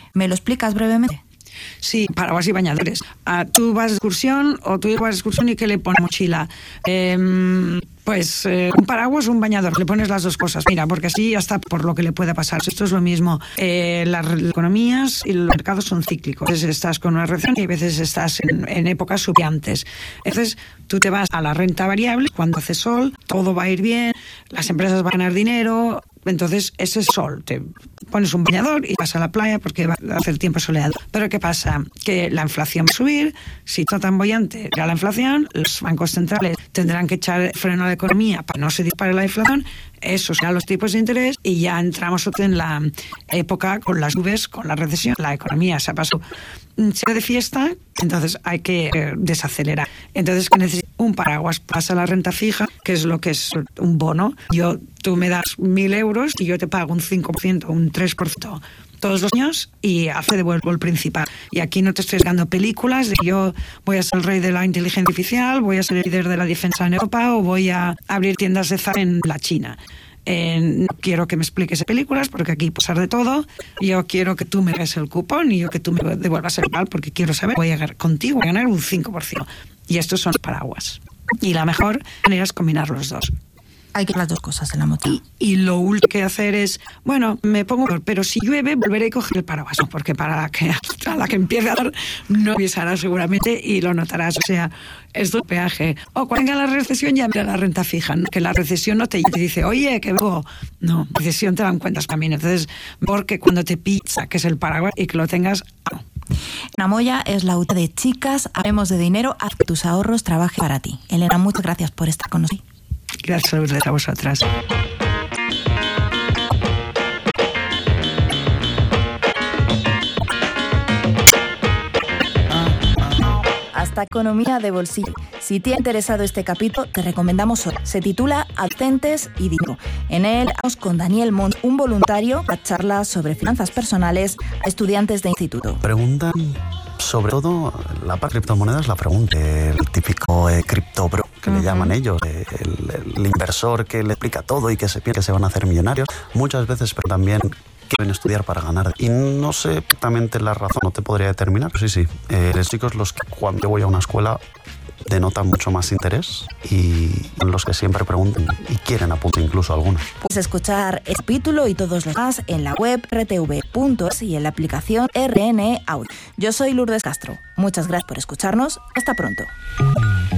¿Me lo explicas brevemente? Sí, paraguas y bañadores. Tú vas de excursión o tú vas de excursión y ¿qué le pones mochila? Un paraguas o un bañador, le pones las dos cosas. Mira, porque así hasta por lo que le pueda pasar. Esto es lo mismo. Las economías y los mercados son cíclicos. A veces estás con una recesión y a veces estás en épocas subiantes. Entonces, tú te vas a la renta variable, cuando hace sol, todo va a ir bien, las empresas van a ganar dinero. Entonces, ese es sol. Te pones un bañador y vas a la playa porque va a hacer tiempo soleado. Pero ¿qué pasa? Que la inflación va a subir. Si está tan bollante la inflación, los bancos centrales tendrán que echar freno a la economía para no se dispare la inflación. Esos serán los tipos de interés y ya entramos en la época con las nubes, con la recesión. La economía se pasó de fiesta, entonces hay que desacelerar. Entonces, ¿qué necesitas? Un paraguas. Pasa la renta fija, que es lo que es un bono. Tú me das 1.000 euros y yo te pago un 5%, un 3% todos los años y hace devuelvo el principal. Y aquí no te estoy dando películas de yo voy a ser el rey de la inteligencia artificial, voy a ser el líder de la defensa en Europa o voy a abrir tiendas de Zara en la China. No quiero que me expliques películas porque aquí pasar de todo. Yo quiero que tú me des el cupón y yo que tú me devuelvas el mal porque quiero saber, voy a ganar contigo, voy a ganar un 5%. Y estos son paraguas. Y la mejor manera es combinar los dos. Hay que las dos cosas en la moto. Y lo último que hacer es, me pongo, pero si llueve volveré a coger el paraguas, porque a la que empiece a dar no avisará seguramente y lo notarás. O sea, es un peaje. O cuando venga la recesión ya mira la renta fija, ¿no? Que la recesión no te dice, oye, que vengo. No, recesión te dan cuentas también. Entonces, porque cuando te pizza, que es el paraguas, y que lo tengas... Elena Moya es la autora de Chicas, hablemos de dinero, haz que tus ahorros trabajen para ti. Elena, muchas gracias por estar con nosotros. Gracias a vosotras. Hasta Economía de Bolsillo. Si te ha interesado este capítulo, te recomendamos otro. Se titula Adolescentes y Dinero. En él hablamos con Daniel Mont, un voluntario, a charlas sobre finanzas personales a estudiantes de instituto. Preguntan sobre todo la parte de criptomonedas, la pregunta. El típico criptobro que le llaman ellos, el inversor que le explica todo y que se piensa que se van a hacer millonarios. Muchas veces, pero también quieren estudiar para ganar. Y no sé exactamente la razón, no te podría determinar. Pero sí. Los chicos, los que cuando yo voy a una escuela denotan mucho más interés y los que siempre preguntan y quieren apuntar incluso algunos. Puedes escuchar el capítulo y todos los demás en la web rtv.es y en la aplicación RN Audio. Yo soy Lourdes Castro. Muchas gracias por escucharnos. Hasta pronto.